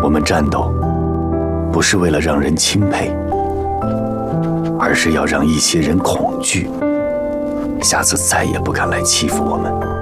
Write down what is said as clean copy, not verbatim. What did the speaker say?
我们战斗，不是为了让人钦佩，而是要让一些人恐惧，下次再也不敢来欺负我们。